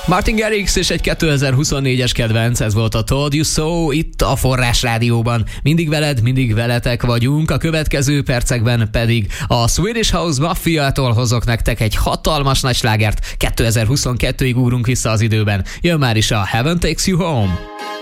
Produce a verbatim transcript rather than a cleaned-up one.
Martin Garrix és egy kétezer-huszonnégyes kedvenc, ez volt a Told You So, itt a Forrás Rádióban. Mindig veled, mindig veletek vagyunk, a következő percekben pedig a Swedish House Mafia-tól hozok nektek egy hatalmas nagy slágert. kétezer-huszonkettőig ugrunk vissza az időben. Jön már is a Heaven Takes You Home.